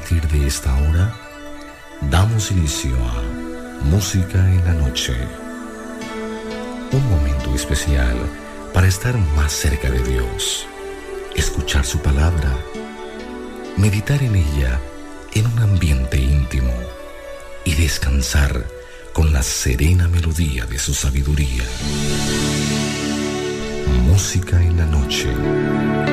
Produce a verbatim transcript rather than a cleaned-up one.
partir de esta hora, damos inicio a Música en la Noche. Un momento especial para estar más cerca de Dios, escuchar su palabra, meditar en ella en un ambiente íntimo y descansar con la serena melodía de su sabiduría. Música en la Noche.